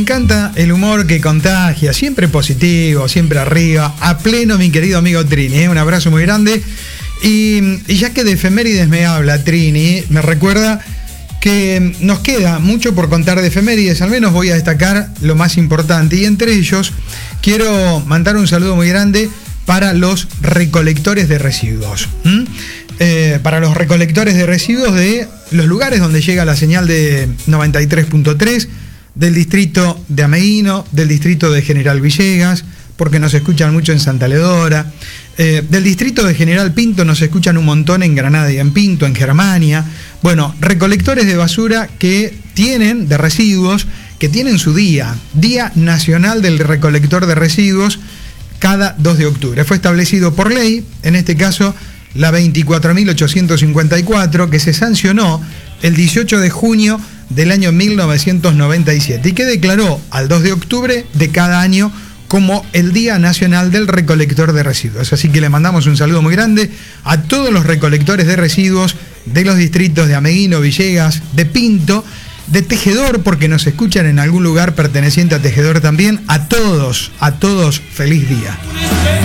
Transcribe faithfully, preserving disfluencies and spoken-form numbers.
Me encanta el humor que contagia, siempre positivo, siempre arriba, a pleno mi querido amigo Trini, ¿eh? Un abrazo muy grande. Y, y ya que de efemérides me habla Trini, me recuerda que nos queda mucho por contar de efemérides, al menos voy a destacar lo más importante. Y entre ellos quiero mandar un saludo muy grande para los recolectores de residuos. ¿Mm? Eh, para los recolectores de residuos de los lugares donde llega la señal de noventa y tres punto tres, del distrito de Ameguino, del distrito de General Villegas, porque nos escuchan mucho en Santa Ledora, eh, del distrito de General Pinto nos escuchan un montón en Granada y en Pinto, en Germania. Bueno, recolectores de basura que tienen, de residuos, que tienen su día, Día Nacional del Recolector de Residuos, cada dos de octubre. Fue establecido por ley, en este caso la veinticuatro mil ochocientos cincuenta y cuatro, que se sancionó el dieciocho de junio del año mil novecientos noventa y siete y que declaró al dos de octubre de cada año como el Día Nacional del Recolector de Residuos. Así que le mandamos un saludo muy grande a todos los recolectores de residuos de los distritos de Ameguino, Villegas, de Pinto, de Tejedor, porque nos escuchan en algún lugar perteneciente a Tejedor también. A todos, a todos, feliz día.